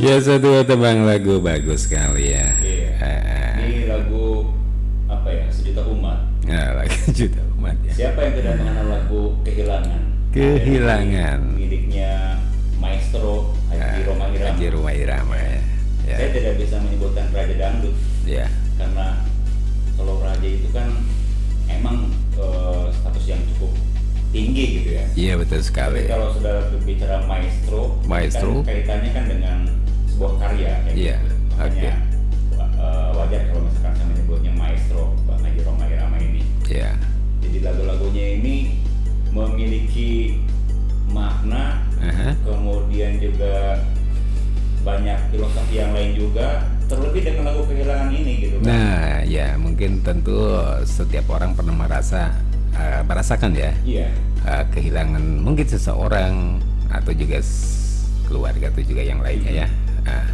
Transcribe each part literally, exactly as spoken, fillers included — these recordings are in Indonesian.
Ya satu tebang lagu bagus sekali ya. Iya. Ah, Ini lagu apa ya? Sejuta umat. nah, lagu juta umat ya. Siapa yang tidak mengenal lagu Kehilangan? Kehilangan. Ada miliknya Maestro Haji Roma Irama. Haji Roma Irama ya. Ya. Saya tidak bisa menyebutkan Raja Dangdut Ya. karena kalau Raja itu kan emang eh, status yang cukup tinggi gitu ya. Iya betul Tapi sekali. kalau sudah berbicara maestro, Maestro. kan kaitannya kan dengan sebuah karya ya. Iya, Gitu. Makanya eh, wajar kalau misalkan saya menyebutnya maestro Bang Haji Roma Irama ini. Ya. Jadi lagu-lagunya ini memiliki makna, Aha. kemudian juga banyak filosofi yang lain juga. Terlebih dengan lagu Kehilangan ini gitu kan. Nah, ya mungkin tentu setiap orang pernah merasa eh, merasakan ya Iya. eh, kehilangan mungkin seseorang atau juga s- keluarga atau juga yang lainnya ya. Ah.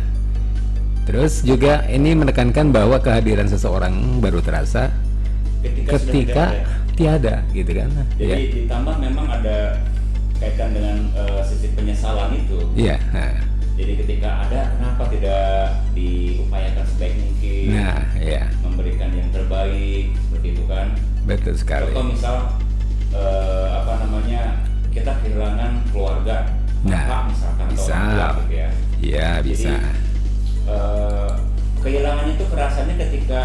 Terus juga ini menekankan bahwa kehadiran seseorang baru terasa Ketika, sudah ketika tidak ada. tiada gitu kan. Jadi Ya. ditambah memang ada kaitan dengan eh, sisi penyesalan itu. Iya. Nah, Jadi ketika ada, kenapa tidak diupayakan sebaik mungkin, nah, ya memberikan yang terbaik seperti itu kan? betul sekali. Contoh misal eh, apa namanya, kita kehilangan keluarga, Nah, bapak misalkan atau bisa. orang tua gitu ya. Iya bisa. Jadi eh, kehilangan itu kerasanya ketika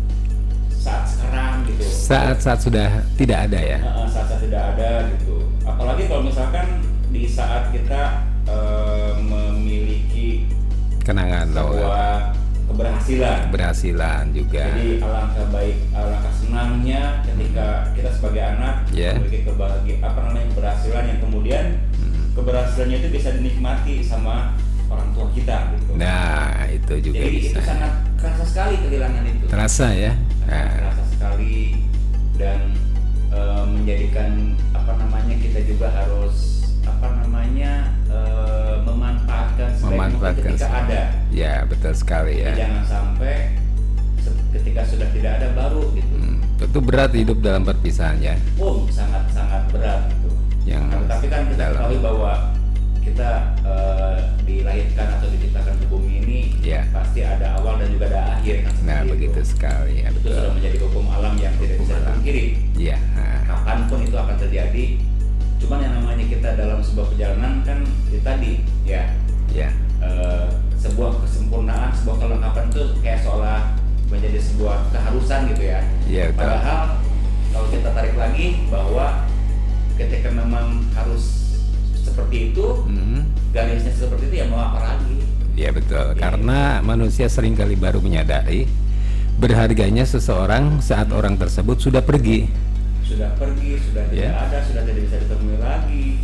saat sekarang gitu. Saat-saat sudah tidak ada ya. Eh, eh, saat-saat tidak ada gitu. Apalagi kalau misalkan di saat kita eh, memiliki Kenangan atau sebuah keberhasilan. keberhasilan juga. Jadi alangkah baik, alangkah senangnya ketika kita sebagai anak Yeah. memiliki kebahagiaan, apa namanya, keberhasilan yang kemudian Hmm. keberhasilannya itu bisa dinikmati sama orang tua kita gitu. Nah, itu juga Jadi bisa. itu sangat kerasa sekali kehilangan itu. Terasa ya. Sangat Nah, terasa sekali dan eh, menjadikan apa namanya, kita juga harus apa namanya eh, memanfaatkan sebaik mungkin Memanfaatkan ketika se- ada. ya betul sekali Jadi ya. jangan sampai se- ketika sudah tidak ada baru gitu. Hmm, tentu berat hidup dalam perpisahan ya. Oh, sangat-sangat berat gitu. Yang Nah, tapi kan kita dalam. ketahui bahwa kita eh, dilahirkan atau diciptakan di bumi ini Ya. pasti ada awal dan juga ada akhir kan. Nah, seperti begitu itu. sekali ya Itu betul. sudah menjadi hukum alam yang tidak Hukum bisa alam. dipungkiri. Iya. Nah, Kapanpun itu akan terjadi. Cuman yang namanya kita dalam sebuah perjalanan kan itu tadi ya, ya. eh, sebuah kesempurnaan, sebuah kelengkapan itu kayak seolah menjadi sebuah keharusan gitu ya. Iya, betul. Padahal kalau kita tarik lagi bahwa ketika memang harus seperti itu, Hmm, garisnya seperti itu, ya mau apa lagi? ya betul. Iya. Karena manusia seringkali baru menyadari berharganya seseorang saat orang tersebut sudah pergi Sudah pergi, sudah tidak Iya. ada, sudah tidak bisa ditemui lagi.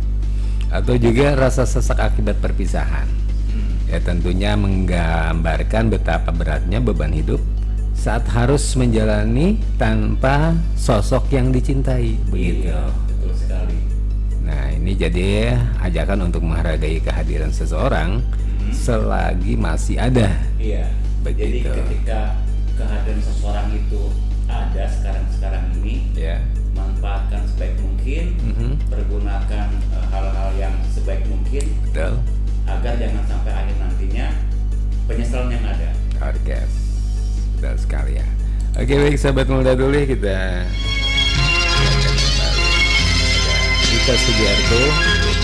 atau juga rasa sesak akibat perpisahan. Hmm. Ya tentunya menggambarkan betapa beratnya beban hidup saat harus menjalani tanpa sosok yang dicintai begitu. Iya, betul sekali. Nah, ini jadi ajakan untuk menghargai kehadiran seseorang Hmm. selagi masih ada. Iya. Begitu. Jadi ketika kehadiran seseorang itu ada sekarang-sekarang ini, Ya. manfaatkan sebaik mungkin, Mhm. pergunakan eh, hal-hal yang sebaik mungkin Betul. agar jangan sampai akhir nantinya penyesalan yang ada. Oke. Betul sekali ya. Oke, baik sahabat muda dulu kita silakan kembali. Ada Dita Sugiarto